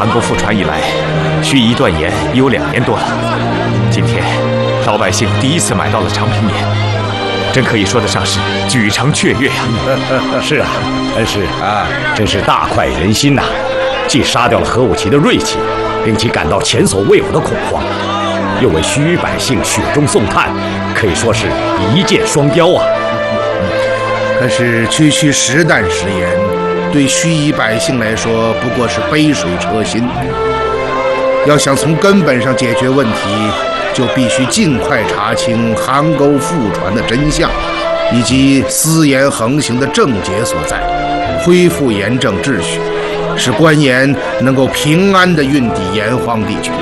韩国复传以来，盱眙断盐已有2年多了。今天，老百姓第一次买到了长平盐，真可以说得上是举城雀跃呀！ 是啊，恩师啊，真是大快人心呐！既杀掉了何武奇的锐气，令其感到前所未有的恐慌，又为盱眙百姓雪中送炭，可以说是一箭双雕啊！ 可是区区10担食盐，对盱眙百姓来说不过是杯水车薪。要想从根本上解决问题，就必须尽快查清韩沟复传的真相，以及私盐横行的症结所在，恢复盐政秩序，使官盐能够平安地运抵盐荒地区。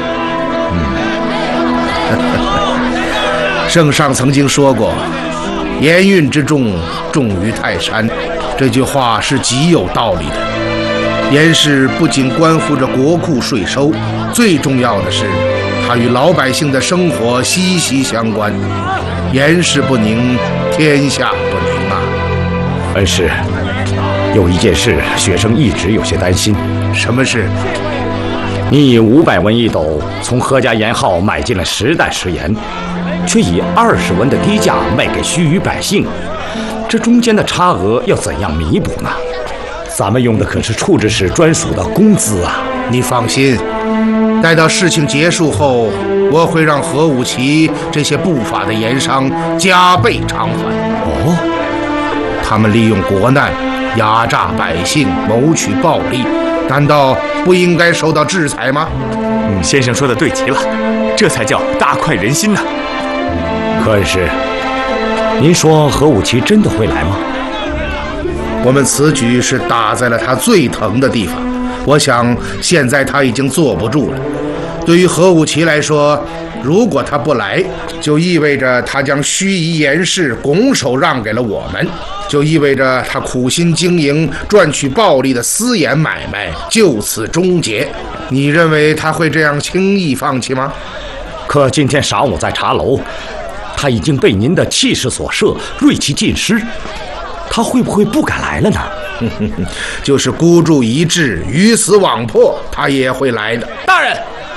圣上曾经说过，盐运之重，重于泰山，这句话是极有道理的。盐市不仅关乎着国库税收，最重要的是它与老百姓的生活息息相关。盐市不宁，天下不宁啊！ 恩师，有一件事学生一直有些担心。 什么事？ 你以500文1斗从何家盐号买进了10担食盐，却以20文的低价卖给盱眙百姓，这中间的差额要怎样弥补呢？咱们用的可是处置使专属的工资啊！ 你放心，待到事情结束后，我会让何武奇这些不法的盐商加倍偿还。 哦， 他们利用国难压榨百姓，谋取暴利，难道不应该受到制裁吗？ 先生说的对极了，这才叫大快人心呐！ 何恩师，您说何武奇真的会来吗？ 我们此举是打在了他最疼的地方，我想现在他已经坐不住了。对于何武奇来说，如果他不来，就意味着他将盱眙盐市拱手让给了我们，就意味着他苦心经营赚取暴利的私盐买卖就此终结。你认为他会这样轻易放弃吗？ 可今天晌午在茶楼，他已经被您的气势所慑，锐气尽失，他会不会不敢来了呢？ 就是孤注一掷，鱼死网破，他也会来的。 大人，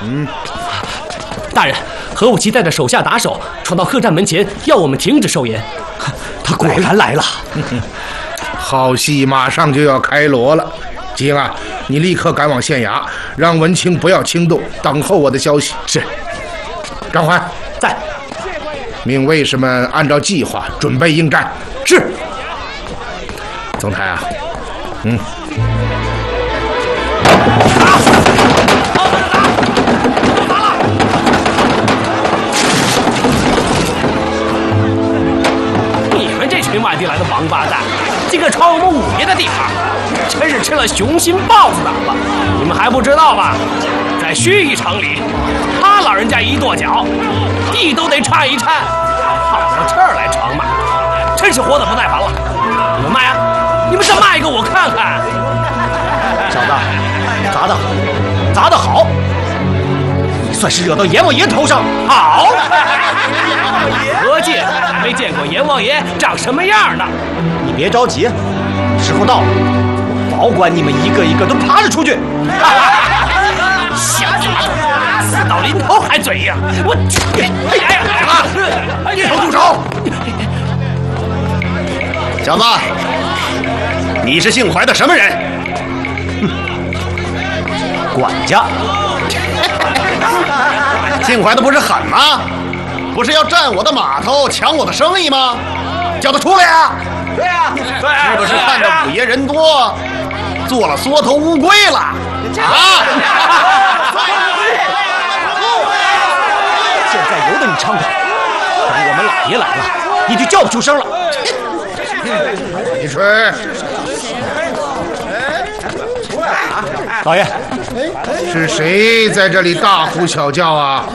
大人，何武奇带着手下打手闯到客栈门前，要我们停止收盐。 他果然来了。 好戏马上就要开锣了。吉英啊，你立刻赶往县衙，让文清不要轻动，等候我的消息。 是。 张环在。 命卫士们按照计划准备应战。 是。 总裁啊， 你们这群外地来的王八蛋，竟敢闯我们武爷的地盘，真是吃了雄心豹子胆了！你们还不知道吧？在盱眙城里，他老人家一跺脚，地都得颤一颤，跑到这儿来闯马，真是活得不耐烦了。你们卖啊！你们再卖一个我看看。 小子，砸得好，砸得好！你算是惹到阎王爷头上。 好，何进还没见过阎王爷长什么样呢。 你别着急，时候到了，我保管你们一个一个都爬着出去。 小子，死到临头还嘴硬！我， 住手！小子，你是姓怀的什么人？管家。姓怀的不是狠吗？不是要占我的码头，抢我的生意吗？叫他出来呀！对呀，是不是看着武爷人多，做了缩头乌龟了？啊！现在由得你猖狂，等我们老爷来了，你就叫不出声了。 李锤， 老爷， 是谁在这里大呼小叫啊？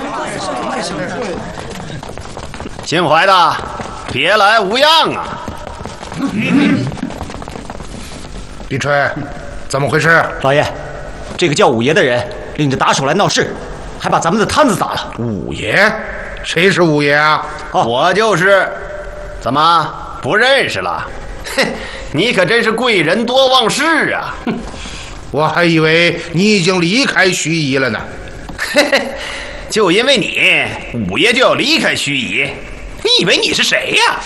姓怀的，别来无恙啊！ 李锤，怎么回事？ 老爷，这个叫武爷的人领着打手来闹事，还把咱们的摊子砸了。 武爷？谁是武爷啊？ 我就是。怎么不认识了？哼，你可真是贵人多忘事啊！ 我还以为你已经离开盱眙了呢。 嘿嘿，就因为你，五爷就要离开盱眙。你以为你是谁呀？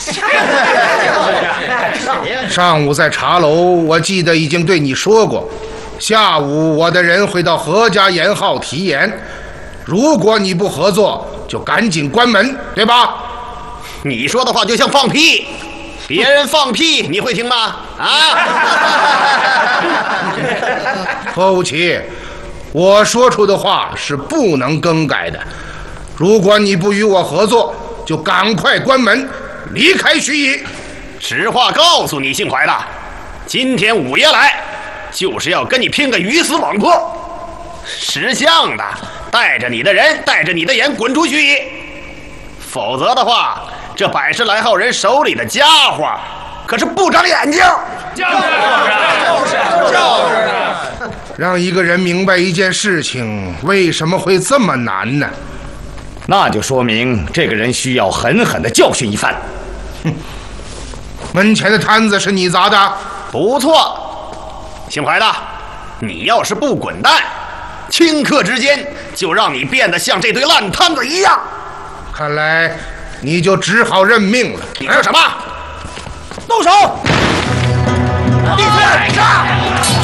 上午在茶楼，我记得已经对你说过，下午我的人会到何家盐号提盐，如果你不合作，就赶紧关门，对吧？ 你说的话就像放屁，别人放屁你会听吗？啊！ 何无奇，我说出的话是不能更改的。如果你不与我合作，就赶快关门，离开盱眙。 实话告诉你，姓怀的，今天五爷来，就是要跟你拼个鱼死网破。识相的，带着你的人，带着你的盐滚出盱眙，否则的话，这100来号人手里的家伙，可是不长眼睛。 就是。 让一个人明白一件事情为什么会这么难呢？ 那就说明这个人需要狠狠地教训一番。 门前的摊子是你砸的？ 不错，姓怀的，你要是不滚蛋，顷刻之间就让你变得像这堆烂摊子一样。 看来你就只好认命了。 你说什么？ 动手！ 你来个！